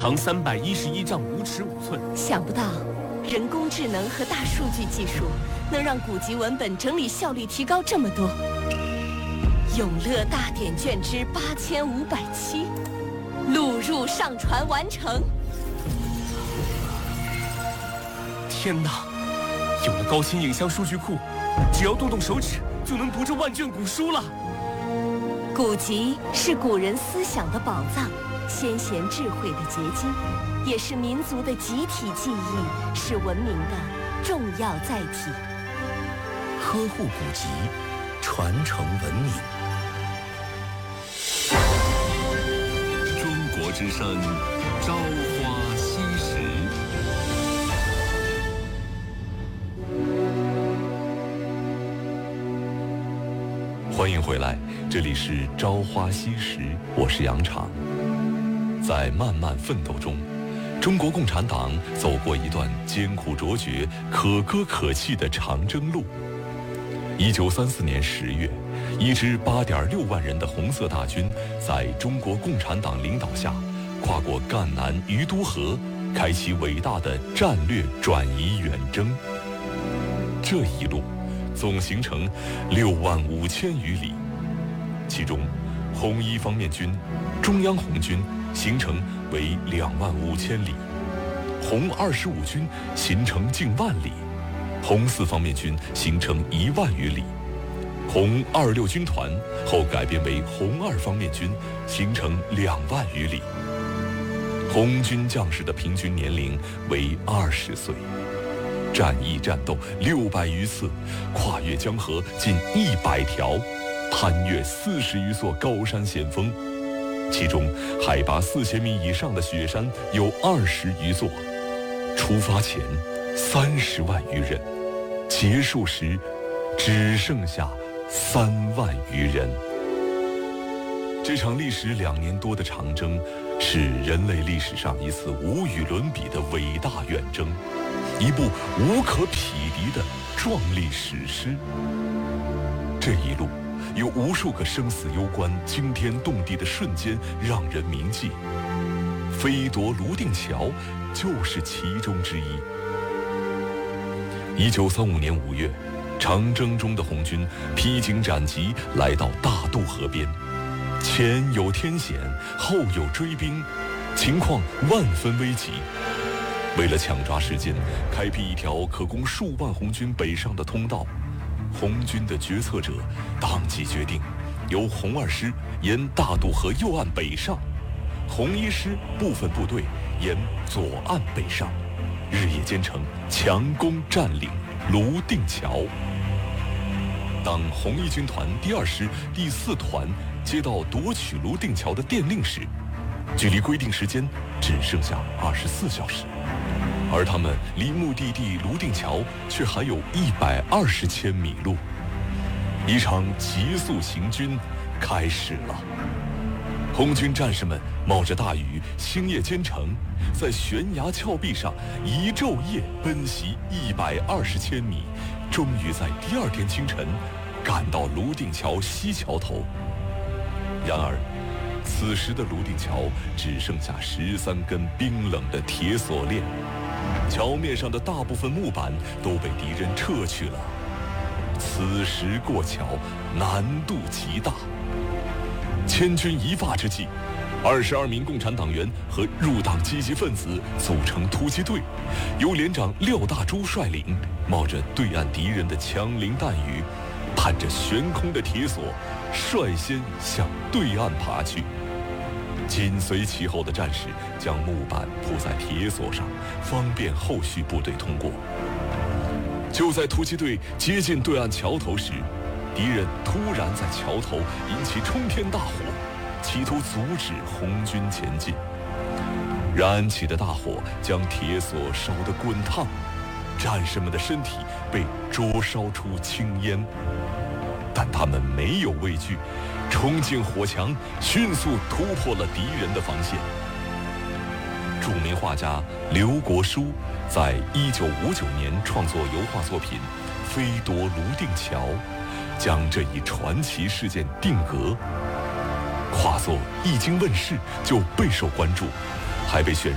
长311丈5尺5寸。 想不到，人工智能和大数据技术能让古籍文本整理效率提高这么多。永乐大典卷之8507，录入上传完成。 天哪！有了高清影像数据库，只要动动手指就能读这万卷古书了。 古籍是古人思想的宝藏，先贤智慧的结晶，也是民族的集体记忆，是文明的重要载体。 呵护古籍，传承文明。 中国之声，朝花夕拾。 欢迎回来，这里是朝花夕拾，我是杨昶。在漫漫奋斗中，中国共产党走过一段艰苦卓绝、可歌可泣的长征路。1934年10月，一支8.6万人的红色大军，在中国共产党领导下，跨过赣南余都河，开启伟大的战略转移远征。这一路总行程65000余里，其中红一方面军、中央红军行程为25000里，红25军行程近万里，红四方面军行程1万余里，红26军团后改编为红二方面军，行程2万余里。红军将士的平均年龄为20岁。战役战斗600余次，跨越江河近100条，攀越40余座高山险峰，其中海拔4000米以上的雪山有20余座。出发前30万余人，结束时只剩下3万余人。这场历时2年多的长征，是人类历史上一次无与伦比的伟大远征，一部无可匹敌的壮丽史诗。这一路有无数个生死攸关、惊天动地的瞬间让人铭记，飞夺泸定桥就是其中之一。1935年5月，长征中的红军披荆斩棘来到大渡河边，前有天险，后有追兵，情况万分危急。为了抢抓时间，开辟一条可供数万红军北上的通道，红军的决策者当即决定，由红二师沿大渡河右岸北上，红一师部分部队沿左岸北上，日夜兼程，强攻占领泸定桥。当红一军团第2师第4团接到夺取泸定桥的电令时，距离规定时间只剩下24小时，而他们离目的地泸定桥却还有120千米路。一场急速行军开始了。红军战士们冒着大雨，星夜兼程，在悬崖峭壁上一昼夜奔袭120千米，终于在第2天清晨赶到泸定桥西桥头。然而此时的泸定桥只剩下13根冰冷的铁锁链，桥面上的大部分木板都被敌人撤去了。此时过桥难度极大。千钧一发之际，22名共产党员和入党积极分子组成突击队，由连长廖大珠率领，冒着对岸敌人的枪林弹雨，攀着悬空的铁索，率先向对岸爬去。紧随其后的战士将木板铺在铁索上，方便后续部队通过。就在突击队接近对岸桥头时，敌人突然在桥头引起冲天大火，企图阻止红军前进。燃起的大火将铁索烧得滚烫，战士们的身体被灼烧出青烟，但他们没有畏惧，冲进火墙，迅速突破了敌人的防线。著名画家刘国书在1959年创作油画作品《飞夺泸定桥》，将这一传奇事件定格。画作一经问世就备受关注，还被选